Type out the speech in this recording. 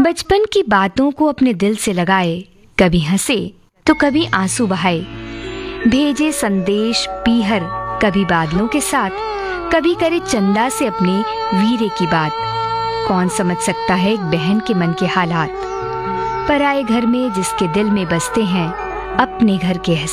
बचपन की बातों को अपने दिल से लगाए, कभी हंसे तो कभी आंसू बहाए, भेजे संदेश पीहर कभी बादलों के साथ, कभी करे चंदा से अपने वीरे की बात। कौन समझ सकता है एक बहन के मन के हालात, पराए घर में जिसके दिल में बसते हैं अपने घर के